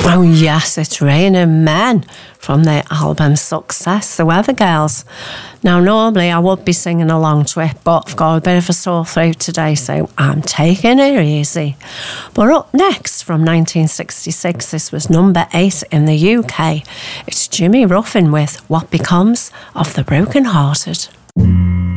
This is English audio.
Oh yes, it's Raining Men from their album Success, the Weather Girls. Now normally I would be singing along to it, but I've got a bit of a sore throat today, so I'm taking it easy. But up next, from 1966, this was number 8 in the UK. It's Jimmy Ruffin with What Becomes of the Broken Hearted.